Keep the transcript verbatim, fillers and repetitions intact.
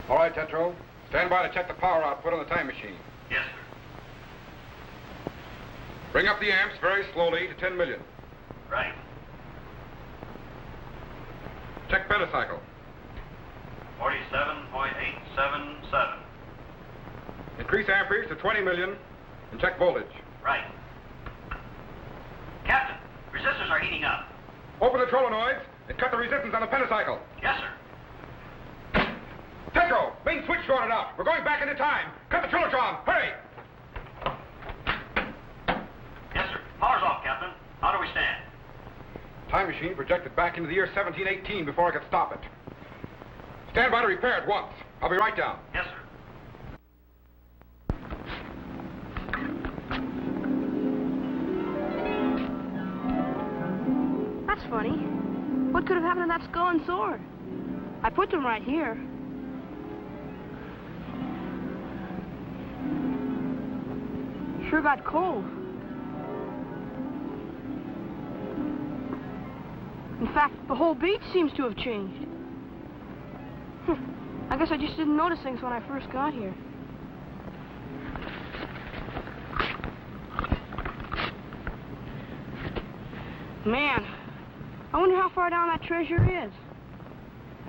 All right, Tetro. Stand by to check the power output on the time machine. Yes, sir. Bring up the amps very slowly to ten million. Right. Check pentacycle. forty-seven point eight seven seven. Increase amperage to twenty million and check voltage. Right. Captain, resistors are heating up. Open the solenoids and cut the resistance on the pentacycle. Yes, sir. Tetro, main switch shorted out. We're going back into time. Cut the trilotron. Hurry! Yes, sir. Power's off, Captain. How do we stand? Time machine projected back into the year seventeen eighteen before I could stop it. Stand by to repair it once. I'll be right down. Yes, sir. That's funny. What could have happened to that skull and sword? I put them right here. Sure got cold. In fact, the whole beach seems to have changed. Hm. I guess I just didn't notice things when I first got here. Man, I wonder how far down that treasure is.